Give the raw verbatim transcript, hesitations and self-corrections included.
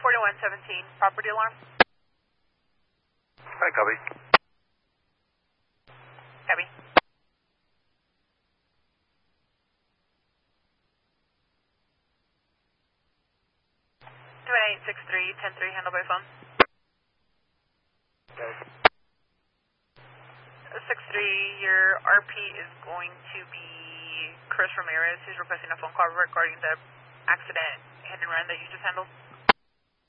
forty-one seventeen, property alarm. Hi, copy. Copy. two eight six three, ten three, handle by phone. Okay. six three, your R P is going to be Chris Ramirez. He's requesting a phone call regarding the accident hit and run that you just handled.